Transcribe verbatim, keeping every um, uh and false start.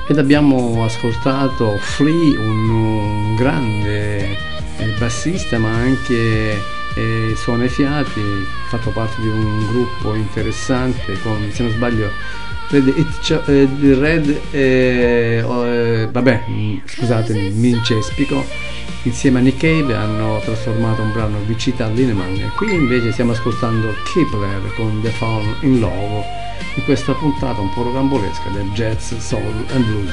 ed abbiamo ascoltato Flea, un, un grande eh, bassista ma anche eh, suona i fiati, fatto parte di un gruppo interessante con, se non sbaglio, Red, It, eh, Red eh, eh, vabbè, scusatemi, mi incespico. Insieme a Nick Cave hanno trasformato un brano Vicita Lineman, e qui invece stiamo ascoltando Kepler con The Fall in Love in questa puntata un po' rocambolesca del jazz, soul and blues.